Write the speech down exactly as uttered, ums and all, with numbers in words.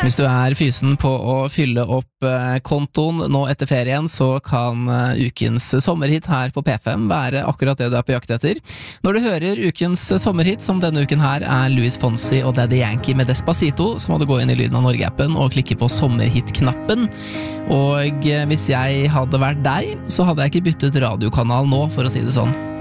Hvis du er fysen på å fylle opp kontoen nå etter ferien, så kan ukens sommerhit her på P fem være akkurat det du er på jakt etter. Når du hører ukens sommerhit, som denne uken her er Luis Fonsi og Daddy Yankee med Despacito, så må du gå inn i Lyden av Norge-appen og klikke på sommerhit-knappen. Og hvis jeg hadde vært deg, så hadde jeg ikke byttet radiokanal nå, for å si det sånn.